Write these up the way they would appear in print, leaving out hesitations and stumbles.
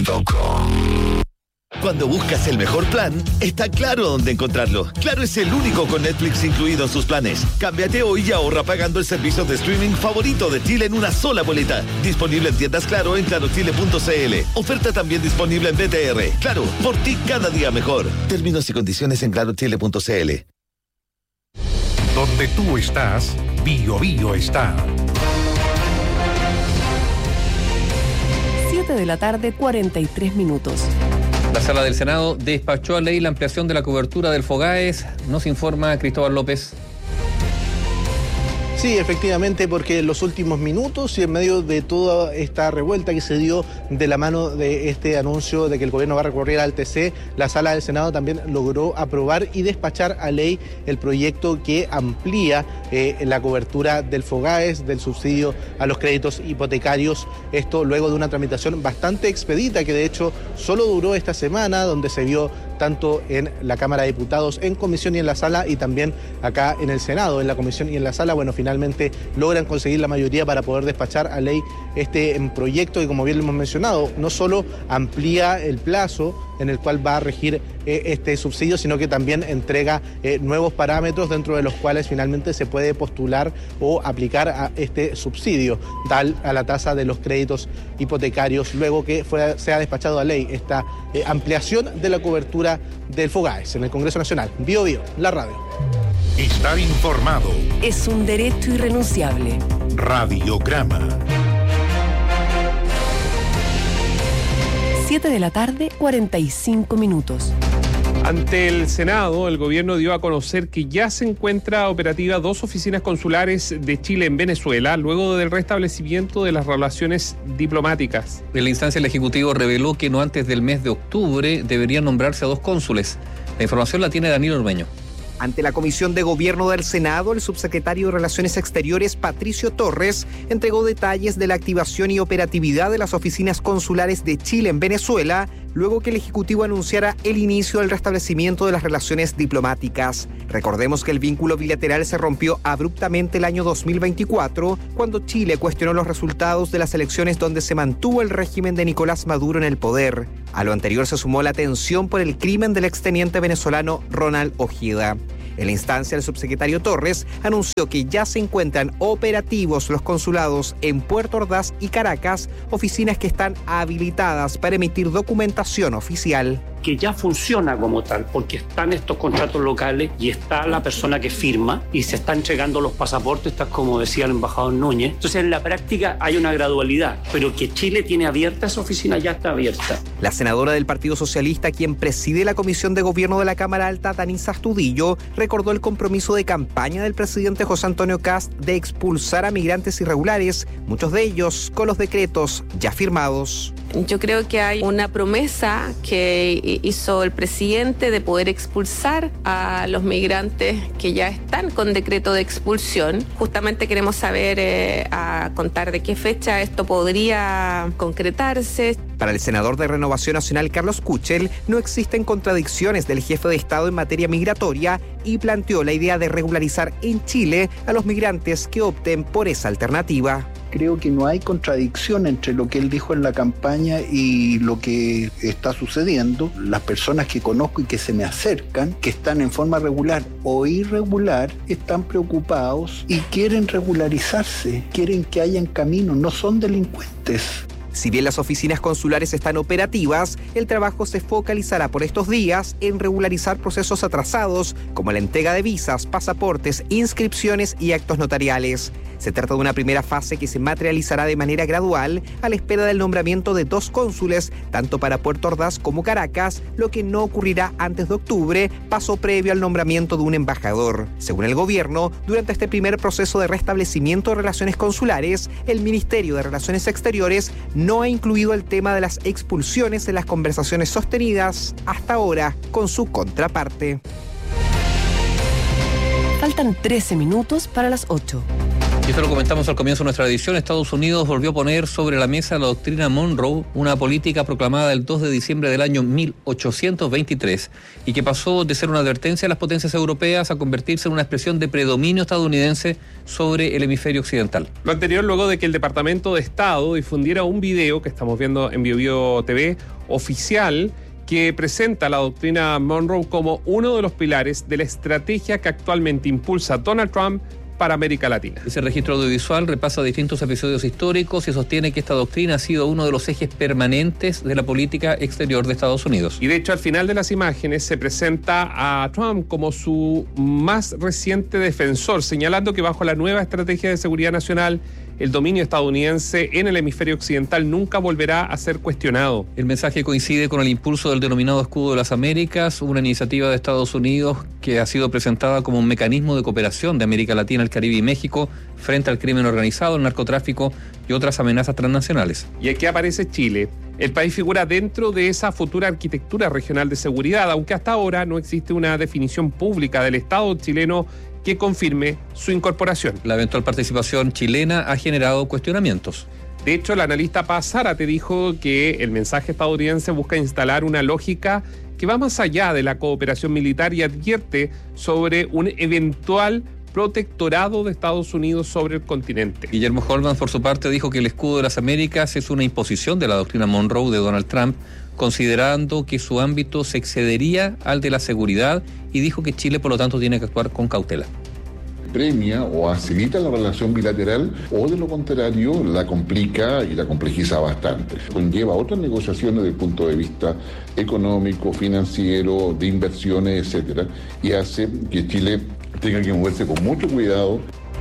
Cuando buscas el mejor plan, está Claro dónde encontrarlo. Claro es el único con Netflix incluido en sus planes. Cámbiate hoy y ahorra pagando el servicio de streaming favorito de Chile en una sola boleta. Disponible en tiendas Claro en clarochile.cl. Oferta también disponible en BTR. Claro, por ti cada día mejor. Términos y condiciones en clarochile.cl. Donde tú estás, Bio Bio está. 7 de la tarde, 43 minutos. La Sala del Senado despachó a ley la ampliación de la cobertura del Fogaes. Nos informa Cristóbal López. Sí, efectivamente, porque en los últimos minutos y en medio de toda esta revuelta que se dio de la mano de este anuncio de que el gobierno va a recurrir al TC, la Sala del Senado también logró aprobar y despachar a ley el proyecto que amplía la cobertura del Fogaes, del subsidio a los créditos hipotecarios. Esto luego de una tramitación bastante expedita que de hecho solo duró esta semana, donde se vio tanto en la Cámara de Diputados, en comisión y en la sala, y también acá en el Senado, en la comisión y en la sala. Bueno, finalmente logran conseguir la mayoría para poder despachar a ley este proyecto que, como bien lo hemos mencionado, no solo amplía el plazo en el cual va a regir este subsidio, sino que también entrega nuevos parámetros dentro de los cuales finalmente se puede postular o aplicar a este subsidio, tal a la tasa de los créditos hipotecarios, luego que sea despachado a ley esta ampliación de la cobertura del Fogaes en el Congreso Nacional. Bio Bio, la radio. Estar informado Es un derecho irrenunciable. Radiograma. 7 de la tarde, 45 minutos. Ante el Senado, el gobierno dio a conocer que ya se encuentra operativa 2 oficinas consulares de Chile en Venezuela, luego del restablecimiento de las relaciones diplomáticas. En la instancia, el Ejecutivo reveló que no antes del mes de octubre deberían nombrarse a 2 cónsules. La información la tiene Daniel Ormeño. Ante la Comisión de Gobierno del Senado, el subsecretario de Relaciones Exteriores, Patricio Torres, entregó detalles de la activación y operatividad de las oficinas consulares de Chile en Venezuela, luego que el Ejecutivo anunciara el inicio del restablecimiento de las relaciones diplomáticas. Recordemos que el vínculo bilateral se rompió abruptamente el año 2024, cuando Chile cuestionó los resultados de las elecciones donde se mantuvo el régimen de Nicolás Maduro en el poder. A lo anterior se sumó la tensión por el crimen del exteniente venezolano Ronald Ojeda. En la instancia, el subsecretario Torres anunció que ya se encuentran operativos los consulados en Puerto Ordaz y Caracas, oficinas que están habilitadas para emitir documentación oficial. Que ya funciona como tal, porque están estos contratos locales y está la persona que firma y se están entregando los pasaportes, como decía el embajador Núñez. Entonces, en la práctica hay una gradualidad, pero que Chile tiene abierta esa oficina, ya está abierta. La senadora del Partido Socialista, quien preside la Comisión de Gobierno de la Cámara Alta, Danisa Astudillo, recordó el compromiso de campaña del presidente José Antonio Kast de expulsar a migrantes irregulares, muchos de ellos con los decretos ya firmados. Yo creo que hay una promesa que hizo el presidente de poder expulsar a los migrantes que ya están con decreto de expulsión. Justamente queremos saber a contar de qué fecha esto podría concretarse. Para el senador de Renovación Nacional, Carlos Kuchel, no existen contradicciones del jefe de Estado en materia migratoria y planteó la idea de regularizar en Chile a los migrantes que opten por esa alternativa. Creo que no hay contradicción entre lo que él dijo en la campaña y lo que está sucediendo. Las personas que conozco y que se me acercan, que están en forma regular o irregular, están preocupados y quieren regularizarse, quieren que hayan caminos, no son delincuentes. Si bien las oficinas consulares están operativas, el trabajo se focalizará por estos días en regularizar procesos atrasados, como la entrega de visas, pasaportes, inscripciones y actos notariales. Se trata de una primera fase que se materializará de manera gradual a la espera del nombramiento de 2 cónsules, tanto para Puerto Ordaz como Caracas, lo que no ocurrirá antes de octubre, paso previo al nombramiento de un embajador. Según el gobierno, durante este primer proceso de restablecimiento de relaciones consulares, el Ministerio de Relaciones Exteriores no ha incluido el tema de las expulsiones en las conversaciones sostenidas hasta ahora con su contraparte. Faltan 13 minutos para las 8. Y esto lo comentamos al comienzo de nuestra edición. Estados Unidos volvió a poner sobre la mesa la doctrina Monroe, una política proclamada el 2 de diciembre del año 1823 y que pasó de ser una advertencia a las potencias europeas a convertirse en una expresión de predominio estadounidense sobre el hemisferio occidental. Lo anterior luego de que el Departamento de Estado difundiera un video que estamos viendo en BioBio TV oficial que presenta la doctrina Monroe como uno de los pilares de la estrategia que actualmente impulsa Donald Trump para América Latina. Ese registro audiovisual repasa distintos episodios históricos y sostiene que esta doctrina ha sido uno de los ejes permanentes de la política exterior de Estados Unidos. Y de hecho, al final de las imágenes se presenta a Trump como su más reciente defensor, señalando que bajo la nueva estrategia de seguridad nacional, el dominio estadounidense en el hemisferio occidental nunca volverá a ser cuestionado. El mensaje coincide con el impulso del denominado Escudo de las Américas, una iniciativa de Estados Unidos que ha sido presentada como un mecanismo de cooperación de América Latina, el Caribe y México frente al crimen organizado, el narcotráfico y otras amenazas transnacionales. Y aquí aparece Chile. El país figura dentro de esa futura arquitectura regional de seguridad, aunque hasta ahora no existe una definición pública del Estado chileno que confirme su incorporación. La eventual participación chilena ha generado cuestionamientos. De hecho, el analista Paz Zárate dijo que el mensaje estadounidense busca instalar una lógica que va más allá de la cooperación militar y advierte sobre un eventual protectorado de Estados Unidos sobre el continente. Guillermo Holman, por su parte, dijo que el Escudo de las Américas es una imposición de la doctrina Monroe de Donald Trump, considerando que su ámbito se excedería al de la seguridad y dijo que Chile, por lo tanto, tiene que actuar con cautela. Premia o facilita la relación bilateral o de lo contrario la complica y la complejiza bastante. Conlleva otras negociaciones desde el punto de vista económico, financiero, de inversiones, etcétera, y hace que Chile tenga que moverse con mucho cuidado.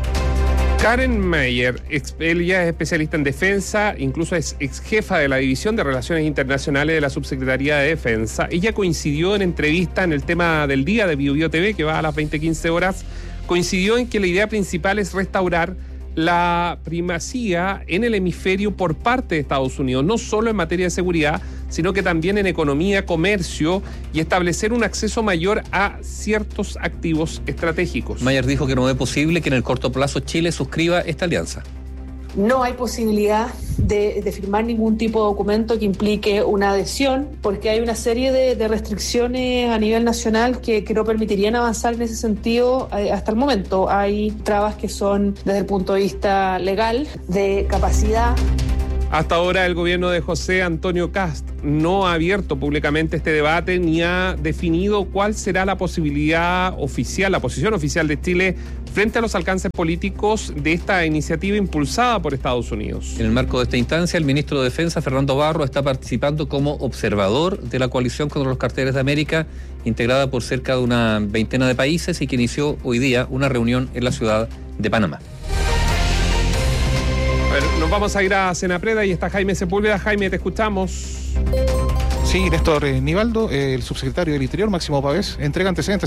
Karen Meyer, ella es especialista en defensa, incluso es ex jefa de la División de Relaciones Internacionales de la Subsecretaría de Defensa. Ella coincidió en entrevista en el tema del día de BioBio TV, que va a las 20:15 horas, coincidió en que la idea principal es restaurar la primacía en el hemisferio por parte de Estados Unidos, no solo en materia de seguridad, sino que también en economía, comercio y establecer un acceso mayor a ciertos activos estratégicos. Mayer dijo que no ve posible que en el corto plazo Chile suscriba esta alianza. No hay posibilidad de firmar ningún tipo de documento que implique una adhesión, porque hay una serie de restricciones a nivel nacional que no permitirían avanzar en ese sentido hasta el momento. Hay trabas que son desde el punto de vista legal, de capacidad. Hasta ahora el gobierno de José Antonio Kast no ha abierto públicamente este debate ni ha definido cuál será la posibilidad oficial, la posición oficial de Chile frente a los alcances políticos de esta iniciativa impulsada por Estados Unidos. En el marco de esta instancia, el ministro de Defensa, Fernando Barro, está participando como observador de la coalición contra los carteles de América, integrada por cerca de una veintena de países y que inició hoy día una reunión en la ciudad de Panamá. Nos vamos a ir a Senapreda y está Jaime Sepúlveda. Jaime, te escuchamos. Sí, Néstor Nivaldo, el subsecretario del Interior, Máximo Pavés, entrega antecedentes